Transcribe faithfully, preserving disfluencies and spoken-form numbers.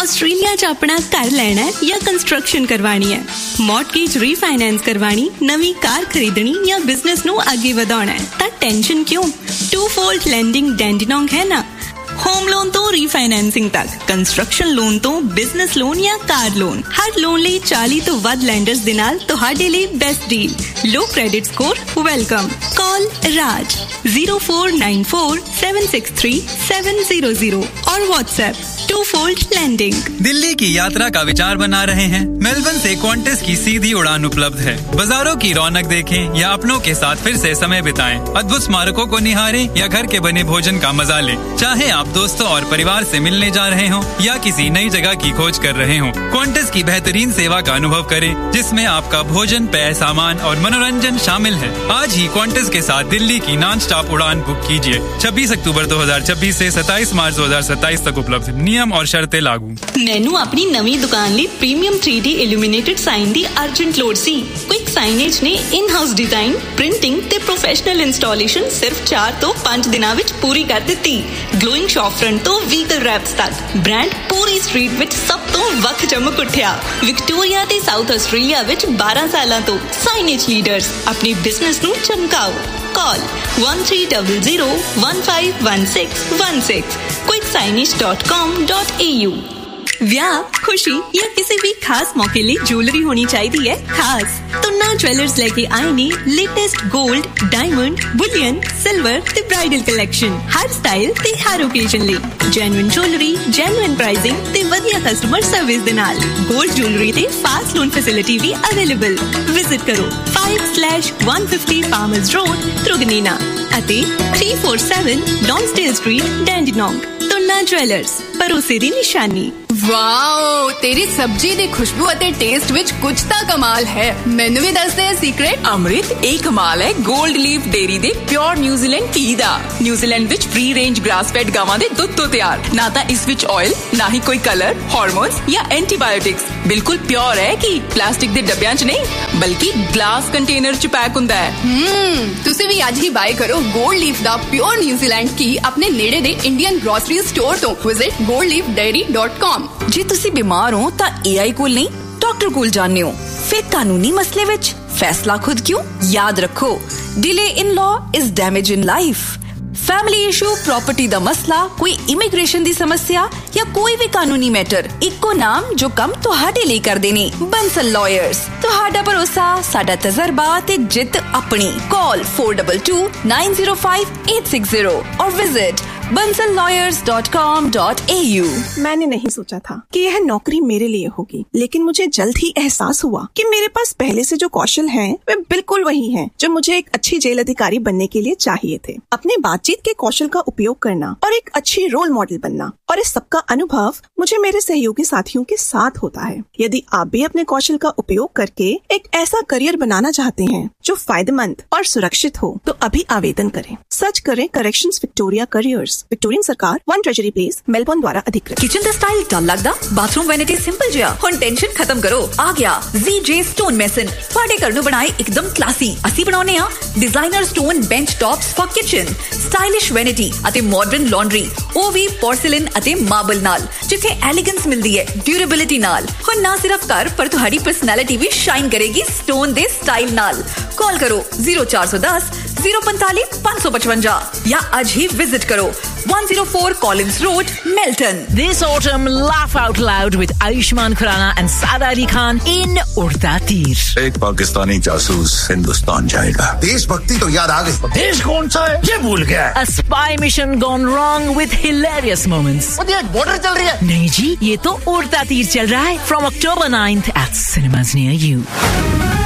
Australia 'ਚ ਆਪਣਾ ਘਰ ਲੈਣਾ ਹੈ ਜਾਂ ਕੰਸਟਰਕਸ਼ਨ ਕਰਵਾਣੀ ਹੈ, ਮੌਰਟਗੇਜ ਰੀਫਾਈਨੈਂਸ ਕਰਵਾਣੀ, ਨਵੀਂ ਕਾਰ ਖਰੀਦਣੀ ਜਾਂ ਬਿਜ਼ਨਸ ਨੂੰ ਅੱਗੇ ਵਧਾਉਣਾ ਹੈ ਤਾਂ ਟੈਨਸ਼ਨ ਕਿਉਂ? ਟੂ ਫੋਲਡ ਲੈਂਡਿੰਗ ਡੈਂਡੀਨੋਂਗ ਹੈ ਨਾ। ਹੋਮ ਲੋਨ ਤੋਂ ਰੀਫਾਈਨੈਂਸਿੰਗ ਤੱਕ, ਕੰਸਟਰਕਸ਼ਨ ਲੋਨ ਤੋਂ ਬਿਜ਼ਨਸ ਲੋਨ ਜਾਂ ਕਾਰ ਲੋਨ, ਹਰ ਲੋਨ ਲਈ ਚਾਲੀ ਤੋਂ ਵੱਧ ਲੈਂਡਰਸ ਦੇ ਨਾਲ ਤੁਹਾਡੇ ਲਈ ਬੈਸਟ ਡੀਲ। ਲੋ ਕ੍ਰੈਡਿਟ ਸਕੋਰ ਵੈਲਕਮ। ਕਾਲ ਰਾਜ zero four nine four seven six three seven zero zero और WhatsApp to fold landing. Delhi की यात्रा का विचार बना रहे हैं? मेलबर्न से क्वांटस की सीधी उड़ान उपलब्ध है। बाजारों की रौनक देखें या अपनों के साथ फिर से समय बिताएं। अद्भुत स्मारकों को निहारें या घर के बने भोजन का मजा लें। चाहे आप दोस्तों और परिवार से मिलने जा रहे हों या किसी नई जगह की खोज कर रहे हों, क्वांटस की बेहतरीन सेवा का अनुभव करें जिसमें आपका भोजन, पेय, सामान और मनोरंजन शामिल है। आज ही क्वांटस के साथ दिल्ली की नॉन स्टॉप उड़ान बुक कीजिए। छब्बीस अक्टूबर दो हजार छब्बीस से सत्ताईस मार्च दो हजार सत्ताईस तक उपलब्ध। नियम और शर्तें लागू। मैनू अपनी नवी दुकान ਲਈ premium three D illuminated sign ਦੀ ਅਰਜੈਂਟ ਲੋੜ ਸੀ। ਕੁਇਕ ਸਾਈਨੇਜ ਨੇ ਇਨ ਹਾਊਸ ਡਿਜ਼ਾਈਨ, ਪ੍ਰਿੰਟਿੰਗ ਤੇ ਪ੍ਰੋਫੈਸ਼ਨਲ ਇੰਸਟਾਲੇਸ਼ਨ ਸਿਰਫ ਚਾਰ ਤੋਂ ਪੰਜ ਦਿਨਾਂ ਵਿੱਚ ਪੂਰੀ ਕਰ ਦਿੱਤੀ। ਗਲੋਇੰਗ ਸ਼ੌਪ ਫਰੰਟ ਤੋਂ ਵਹੀਕਲ ਰੈਪਸ ਤੱਕ ਬ੍ਰਾਂਡ ਪੂਰੀ ਸਟਰੀਟ ਵਿੱਚ ਸਭ ਤੋਂ ਵੱਖ ਚਮਕ ਉੱਠਿਆ। ਵਿਕਟੋਰੀਆ ਤੇ ਸਾਊਥ ਆਸਟ੍ਰੇਲੀਆ ਵਿੱਚ ਬਾਰਾਂ ਸਾਲਾਂ ਤੋਂ ਸਾਈਨੇਜ ਲੀਡਰਸ। ਆਪਣੇ ਬਿਜ਼ਨਸ ਨੂੰ ਚਮਕਾਓ। Call one three zero zero one five one six one six quick signage dot com dot a u। ਵਿਆਹ, ਖੁਸ਼ੀ ਜਾਂ ਕਿਸੇ ਵੀ ਖਾਸ ਮੌਕੇ ਲਈ ਜੁਐਲਰੀ ਹੋਣੀ ਚਾਹੀਦੀ ਹੈ ਖਾਸ। ਤੁੰਨਾ ਜੁਐਲਰਸ ਲੈ ਕੇ ਆਏ ਨੇ ਲੇਟੈਸਟ 골ਡ, ਡਾਇਮੰਡ, ਬੁਲੀਅਨ, ਸਿਲਵਰ ਤੇ ਬ੍ਰਾਈਡਲ ਕਲੈਕਸ਼ਨ। ਹਰ ਸਟਾਈਲ ਤੇ ਹਰ ਓਕੇਜ਼ਨ ਲਈ ਜੈਨੂਇਨ ਜੁਐਲਰੀ, ਜੈਨੂਇਨ ਪ੍ਰਾਈਸਿੰਗ ਤੇ ਵਧੀਆ ਕਸਟਮਰ ਸਰਵਿਸ ਦੇ ਨਾਲ 골ਡ ਜੁਐਲਰੀ ਤੇ ਫਾਸਟ ਲੋਨ ਫੈਸਿਲਿਟੀ ਵੀ ਅਵੇਲੇਬਲ। ਵਿਜ਼ਿਟ ਕਰੋ five slash one fifty Palmers Road, Truganina ਅਤੇ three forty-seven Lonsdale Street, Dandenong। Tuna jewellers, ਭਰੋਸੇ ਦੀ ਨਿਸ਼ਾਨੀ। ਵਾਓ, ਤੇਰੀ ਸਬਜ਼ੀ ਦੀ ਖੁਸ਼ਬੂ ਅਤੇ ਟੇਸਟ ਵਿੱਚ ਕੁਝ ਤਾਂ ਕਮਾਲ ਹੈ। ਮੈਨੂੰ ਵੀ ਦੱਸ ਦੇ ਸੀਕ੍ਰੇਟ। ਅੰਮ੍ਰਿਤ, ਇਹ ਕਮਾਲ ਹੈ 골ਡ ਲੀਫ ਡੇਅਰੀ ਦੇ ਪਿਓਰ ਨਿਊਜ਼ੀਲੈਂਡ ਘੀ ਦਾ। ਨਿਊਜ਼ੀਲੈਂਡ ਵਿੱਚ ਫ੍ਰੀ ਰੇਂਜ ਗ੍ਰਾਸ ਫੈਡ ਗਾਵਾਂ ਦੇ ਦੁੱਧ ਤੋਂ ਤਿਆਰ। ਨਾ ਤਾਂ ਇਸ ਵਿੱਚ ਆਇਲ, ਨਾ ਹੀ ਕੋਈ ਕਲਰ, ਹਾਰਮੋਨਸ ਜਾਂ ਐਂਟੀਬਾਇਓਟਿਕਸ। ਬਿਲਕੁਲ ਪਿਓਰ ਹੈ ਕਿ ਪਲਾਸਟਿਕ ਦੇ ਡੱਬਿਆਂ 'ਚ ਨਹੀਂ ਬਲਕਿ ਗਲਾਸ ਕੰਟੇਨਰ 'ਚ ਪੈਕ ਹੁੰਦਾ ਹੈ। ਹਮ ਤੁਸੀਂ ਵੀ ਅੱਜ ਹੀ ਬਾਏ ਕਰੋ 골ਡ ਲੀਫ ਦਾ ਪਿਓਰ ਨਿਊਜ਼ੀਲੈਂਡ ਘੀ ਆਪਣੇ ਨੇੜੇ ਦੇ ਇੰਡੀਅਨ ਗ੍ਰੋਸਰੀ ਸਟੋਰ ਤੋਂ। Visit gold leaf dairy dot com। ਜੇ ਤੁਸੀਂ ਬਿਮਾਰ ਹੋ ਤਾਂ A I ਕੋਲ ਨਹੀਂ, ਡਾਕਟਰ ਕੋਲ ਜਾਂਦੇ ਹੋ। ਫਿਰ ਕਾਨੂੰਨੀ ਮਸਲੇ ਵਿੱਚ ਫੈਸਲਾ ਖੁਦ ਕਿਉਂ? ਯਾਦ ਰੱਖੋ, delay in law is damage in life. Family issue, property ਦਾ ਮਸਲਾ, ਕੋਈ ਇਮੀਗ੍ਰੇਸ਼ਨ ਦੀ ਸਮੱਸਿਆ ਜਾਂ ਕੋਈ ਵੀ ਕਾਨੂੰਨੀ ਮੈਟਰ, ਇੱਕੋ ਨਾਮ ਜੋ ਕੰਮ ਤੁਹਾਡੇ ਲਈ ਕਰਦੇ ਨੇ, ਬੰਸਲ ਲਾਇਰਸ। ਤੁਹਾਡਾ ਭਰੋਸਾ, ਸਾਡਾ ਤਜਰਬਾ ਤੇ ਜਿੱਤ ਆਪਣੀ। ਕਾਲ four two two nine zero five eight six zero और visit bansal lawyers dot com dot a u। मैंने नहीं सोचा था कि यह नौकरी मेरे लिए होगी, लेकिन मुझे जल्द ही एहसास हुआ कि मेरे पास पहले से जो कौशल हैं, वे बिल्कुल वही हैं जो मुझे एक अच्छी जेल अधिकारी बनने के लिए चाहिए थे। अपने बातचीत के कौशल का उपयोग करना और एक अच्छी रोल मॉडल बनना, और इस सबका अनुभव मुझे मेरे सहयोगी साथियों के साथ होता है। यदि आप भी अपने कौशल का उपयोग करके एक ऐसा करियर बनाना चाहते हैं जो फायदेमंद और सुरक्षित हो, तो अभी आवेदन करें। सर्च करें करेक्शंस विक्टोरिया करियर्स, विक्टोरियन सरकार, वन ट्रेजरी प्लेस, मेलबर्न द्वारा अधिकृत। किचन ਦਾ ਸਟਾਈਲ ਡਲ ਲੱਗਦਾ? ਬਾਥਰੂਮ ਵੈਨਿਟੀ ਸਿੰਪਲ ਜਿਹਾ? ਹੁਣ ਟੈਨਸ਼ਨ ਖਤਮ ਕਰੋ, ਆ ਗਿਆ Z J Stone Mason। ਤੁਹਾਡੇ ਘਰ ਨੂੰ ਬਣਾਏ ਇੱਕਦਮ ਕਲਾਸੀ। ਅਸੀਂ ਬਣਾਉਨੇ ਆ designer stone bench tops for kitchen, stylish vanity ਅਤੇ ਮਾਡਰਨ ਲਾਂਡਰੀ, ਉਹ ਵੀ ਪੋਰਸਲਿਨ ਅਤੇ ਮਾਰਬਲ ਨਾਲ, ਜਿੱਥੇ ਐਲੀਗੈਂਸ ਮਿਲਦੀ ਹੈ ਡਿਊਰੇਬਿਲਿਟੀ ਨਾਲ। ਹੁਣ ਨਾ ਸਿਰਫ ਘਰ ਪਰ ਤੁਹਾਡੀ ਪਰਸਨੈਲਿਟੀ ਵੀ ਸ਼ਾਈਨ ਕਰੇਗੀ ਸਟੋਨ ਦੇ ਸਟਾਈਲ ਨਾਲ। ਕਾਲ ਕਰੋ zero four one zero zero four five five five five ਜਾਂ ਅੱਜ ਹੀ ਵਿਜ਼ਿਟ ਕਰੋ one oh four Collins Road, Melton. This autumn, laugh out loud with Ayushmann Khurrana and Saad Ali Khan in Urda Teer. एक पाकिस्तानी जासूस हिंदुस्तान जाएगा। देशभक्ति तो याद आ गई, देश कौन सा है ये भूल गया। A spy mission gone wrong with hilarious moments. Border चल रही है। नहीं जी, ये तो उड़ता तीर चल रहा है। From October ninth at cinemas near you.